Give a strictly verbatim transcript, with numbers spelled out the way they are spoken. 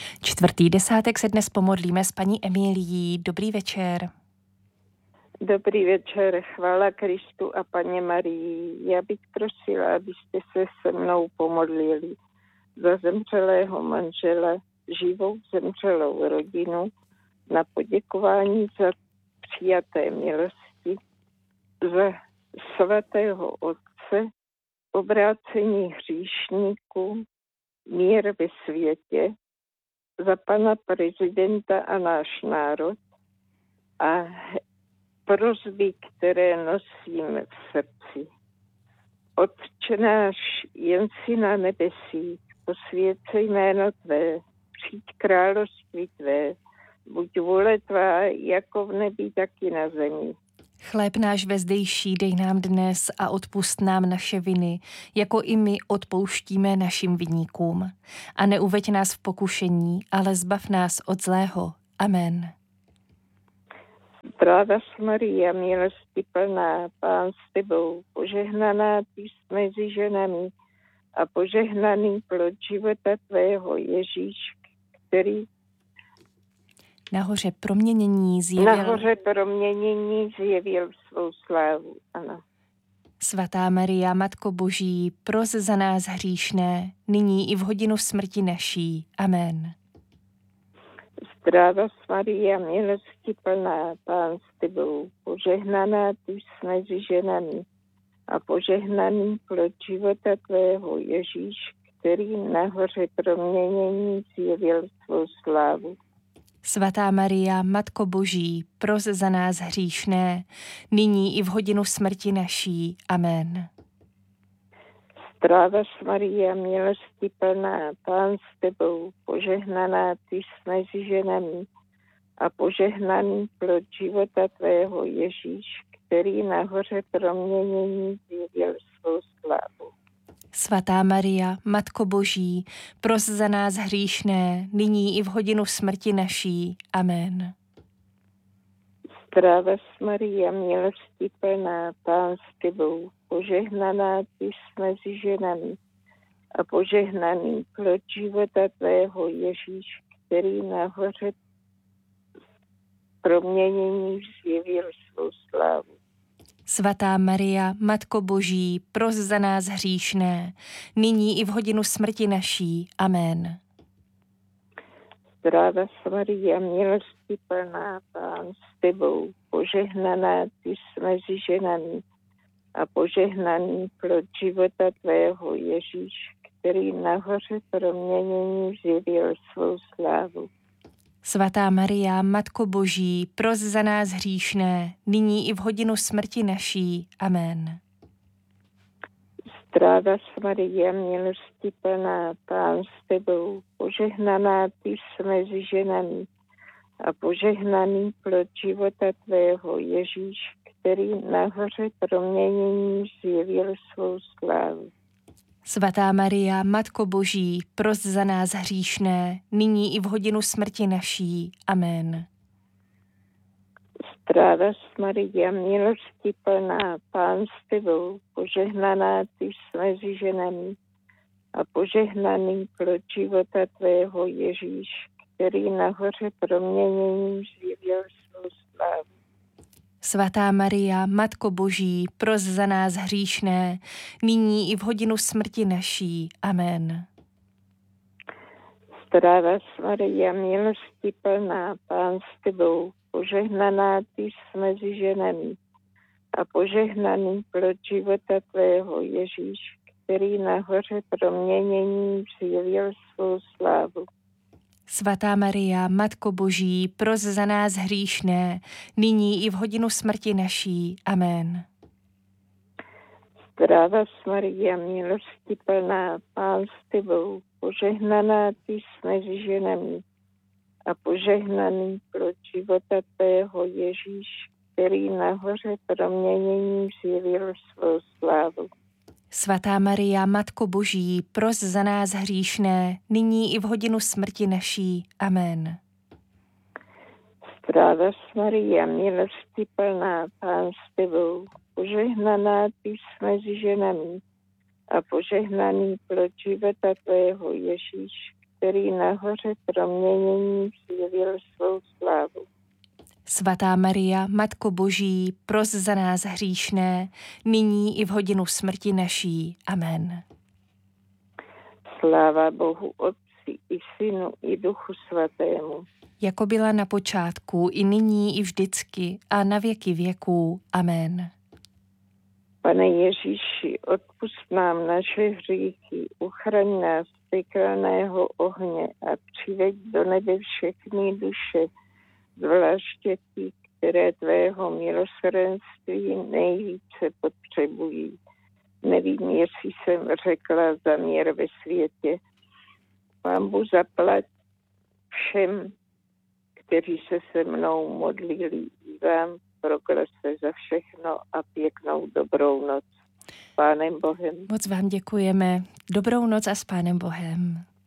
Čtvrtý desátek se dnes pomodlíme s paní Emilií. Dobrý večer. Dobrý večer, chvála Kristu a Panně Marii. Já bych prosila, abyste se se mnou pomodlili za zemřelého manžela, živou zemřelou rodinu, na poděkování za přijaté milosti, za svatého Otce, obrácení hříšníků, mír ve světě, za pana prezidenta a náš národ a prosby, které nosím v srdci. Otče náš, jen si na nebesích, posvěcej jméno Tvé, přijď království Tvé, buď vůle Tvá, jako v nebi, tak i na zemi. Chléb náš vezdejší dej nám dnes a odpusť nám naše viny, jako i my odpouštíme našim viníkům. A neuveď nás v pokušení, ale zbav nás od zlého. Amen. Zdráva Maria, milosti plná, Pán s Tebou, požehnaná Ty jsi mezi ženami a požehnaný plod života Tvého Ježíš, který nahoře proměnění zjevil... Nahoře proměnění zjevil svou slávu, ano. Svatá Maria, Matko Boží, pros za nás hříšné, nyní i v hodinu smrti naší. Amen. Zdráva Maria, milosti plná, Pán s Tebou, požehnaná Ty jsi mezi ženami a požehnaný plod života Tvého Ježíš, který nahoře proměnění zjevil svou slávu. Svatá Maria, Matko Boží, pros za nás hříšné, nyní i v hodinu smrti naší. Amen. Zdráva Maria, milosti plná, Pán s Tebou, požehnaná Ty jsi mezi ženami a požehnaný plod života Tvého Ježíš, který nahoře proměnění zjevil svou slávu. Svatá Maria, Matko Boží, pros za nás hříšné, nyní i v hodinu smrti naší. Amen. Zdráva Maria, milosti plná, Pán s Tebou, požehnaná Ty jsi mezi ženami a požehnaný plod života Tvého Ježíš, který nahoře proměnění zjevil svou slávu. Svatá Maria, Matko Boží, pros za nás hříšné, nyní i v hodinu smrti naší. Amen. Zdráva Maria, milosti plná, Pán s Tebou, požehnaná Ty jsi mezi ženami a požehnaný plod života Tvého Ježíš, který nahoře proměnění zjevil svou slávu. Svatá Maria, Matko Boží, pros za nás hříšné, nyní i v hodinu smrti naší. Amen. Zdráva Maria, milosti plná, Pán s Tebou, požehnaná Ty jsi mezi ženami a požehnaný plod života Tvého Ježíš, který nahoře proměnění zjevil svou slávu. Svatá Maria, Matko Boží, pros za nás hříšné, nyní i v hodinu smrti naší. Amen. Zdráva Maria, milosti plná, Pán s Tebou, požehnaná Ty jsi mezi ženami a požehnaný plod života Tvého Ježíš, který nahoře proměnění zjevil svou slávu. Svatá Maria, Matko Boží, pros za nás hříšné, nyní i v hodinu smrti naší. Amen. Zdráva Maria, milosti plná, Pán s Tebou, požehnaná Ty jsi mezi ženami a požehnaný plod života Tvého Ježíš, který nahoře proměnění zjevil svou slávu. Svatá Maria, Matko Boží, pros za nás hříšné, nyní i v hodinu smrti naší. Amen. Zdráva Maria, milosti plná, Pán s Tebou, požehnaná Ty jsi mezi ženami a požehnaný plod života Tvého Ježíš, který nahoře proměnění zjevil svou slávu. Svatá Maria, Matko Boží, pros za nás hříšné, nyní i v hodinu smrti naší. Amen. Zdráva Maria, milosti plná, Pán s Tebou, požehnaná Ty jsi mezi ženami a požehnaný plod života Tvého Ježíš, který nahoře proměnění zjevil svou slávu. Svatá Maria, Matko Boží, pros za nás hříšné, nyní i v hodinu smrti naší. Amen. Sláva Bohu Otci i Synu i Duchu Svatému. Jako byla na počátku, i nyní, i vždycky, a na věky věků. Amen. Pane Ježíši, odpusť nám naše hříchy, uchraň nás z pekelného ohně a přiveď do nebe všechny duše, zvláště ty, které tvého milosrdenství nejvíce potřebují. Nevím, jestli jsem řekla za mír ve světě. Pánbu zaplať všem, kteří se se mnou modlili, vám proklaste za všechno a pěknou dobrou noc. S Pánem Bohem. Moc vám děkujeme. Dobrou noc a s Pánem Bohem.